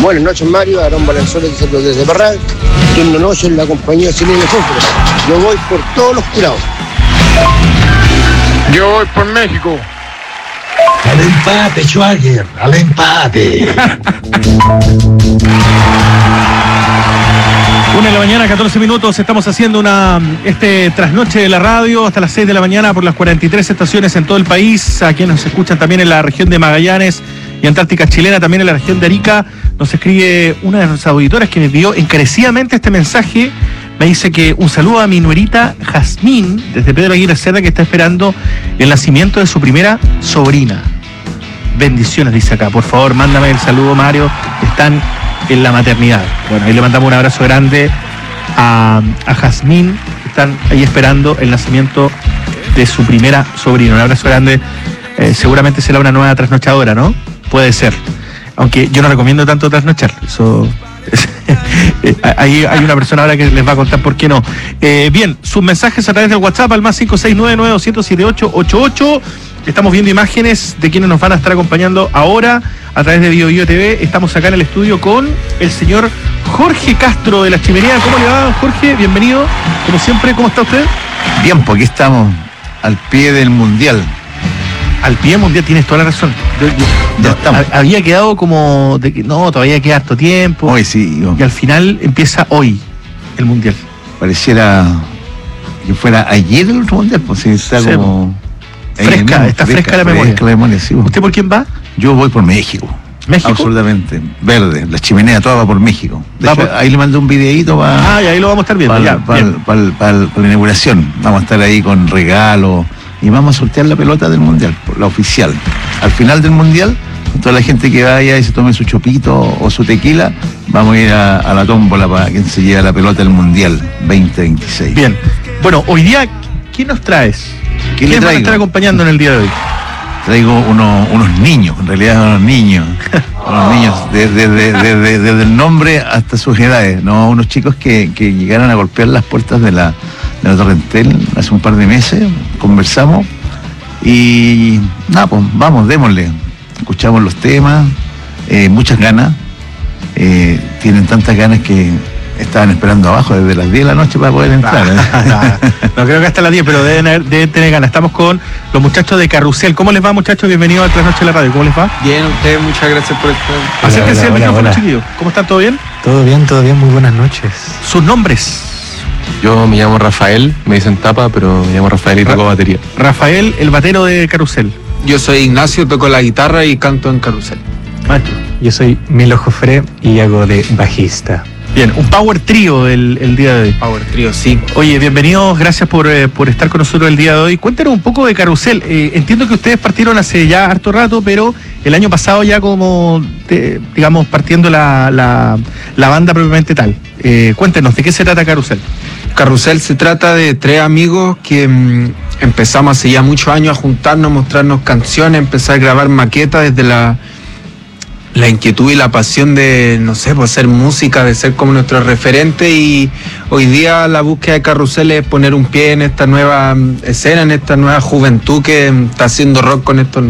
Buenas noches, Mario. Aarón Valenzuela desde Parral. Turno noche en la compañía Silene Fútbol. Yo voy por todos los curados. Yo voy por México. Al empate, Schwager, al empate. 1:00 a 14 minutos. Estamos haciendo trasnoche de la radio hasta las 6 de la mañana por las 43 estaciones en todo el país. A quienes nos escuchan también en la región de Magallanes y Antártica Chilena, también en la región de Arica. Nos escribe una de nuestras auditoras que me envió encarecidamente este mensaje. Me dice que un saludo a mi nuerita Jazmín, desde Pedro Aguirre Cerda, que está esperando el nacimiento de su primera sobrina. Bendiciones, dice acá. Por favor, mándame el saludo, Mario. Están en la maternidad. Bueno, ahí le mandamos un abrazo grande a Jazmín, que están ahí esperando el nacimiento de su primera sobrina. Un abrazo grande. Seguramente será una nueva trasnochadora, ¿no? Puede ser. Aunque yo no recomiendo tanto trasnochar. Eso... Ahí hay una persona ahora que les va a contar por qué no. Bien, sus mensajes a través del WhatsApp al más 569-900-7888. Estamos viendo imágenes de quienes nos van a estar acompañando ahora a través de Bio Bio TV. Estamos acá en el estudio con el señor Jorge Castro de La Chimenea. ¿Cómo le va, Jorge? Bienvenido. Como siempre, ¿cómo está usted? Bien, pues aquí estamos al pie del Mundial. Al pie del Mundial, tienes toda la razón. Ya estamos. Había quedado como de que no, todavía queda harto tiempo. Hoy sí. Y al final empieza hoy el Mundial. Pareciera que fuera ayer el otro Mundial, pues sí, está sí, como... Está fresca la memoria. Fresca la memoria, sí. ¿Usted por quién va? Yo voy por México. ¿México? Absolutamente. Verde. La Chimenea toda va por México. De hecho, ahí le mandé un videíto para... y ahí lo vamos a estar viendo. Para la inauguración. Vamos a estar ahí con regalos y vamos a sortear la pelota del Mundial, la oficial. Al final del Mundial, toda la gente que vaya y se tome su chopito o su tequila, vamos a ir a la tómbola para quien se lleve la pelota del Mundial 2026. Bien. Bueno, hoy día, ¿qué nos traes? ¿Quiénes van a estar acompañando en el día de hoy? Traigo unos niños, en realidad unos niños desde el nombre hasta sus edades, ¿no? Unos chicos que llegaron a golpear las puertas de la Torrentel hace un par de meses, conversamos y nada, pues vamos, démosle. Escuchamos los temas, muchas ganas, tienen tantas ganas que estaban esperando abajo desde las 10 de la noche para poder entrar. No creo que hasta las 10, pero deben tener ganas. Estamos con los muchachos de Carrusel. ¿Cómo les va, muchachos? Bienvenidos a Trasnoche de la Radio. ¿Cómo les va? Bien, ustedes, muchas gracias por estar. Acérquense al micrófono, chiquillos. ¿Cómo están? ¿Todo bien? Todo bien, muy buenas noches. ¿Sus nombres? Yo me llamo Rafael, me dicen Tapa, pero me llamo Rafael y toco batería. Rafael, el batero de Carusel. Yo soy Ignacio, toco la guitarra y canto en Carusel. Maestro. Yo soy Milo Jofré y hago de bajista. Bien, un power trío el día de hoy. Power trío, sí. Oye, bienvenidos, gracias por estar con nosotros el día de hoy. Cuéntenos un poco de Carusel. Entiendo que ustedes partieron hace ya harto rato, pero el año pasado ya digamos, partiendo la banda propiamente tal. Cuéntenos, ¿de qué se trata Carusel? Carusel se trata de 3 amigos que empezamos hace ya muchos años a juntarnos, mostrarnos canciones, empezar a grabar maquetas desde la inquietud y la pasión de, no sé, pues hacer música, de ser como nuestro referente, y hoy día la búsqueda de Carusel es poner un pie en esta nueva escena, en esta nueva juventud que está haciendo rock con estos